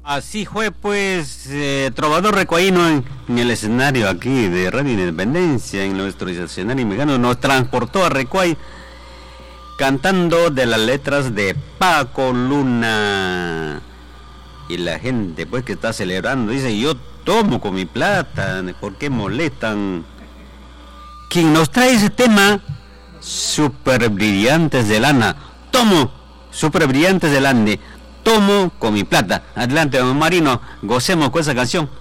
Así fue pues Trovador Recuaíno en el escenario aquí de Radio Independencia, en nuestro escenario mexicano, nos transportó a Recuay cantando de las letras de Paco Luna. Y la gente pues que está celebrando dice: yo tomo con mi plata, ¿por qué molestan? Quien nos trae ese tema, Super Brillantes de Lana. Tomo, Super Brillantes de Lana. Tomo con mi plata. Adelante, don Marino, gocemos con esa canción.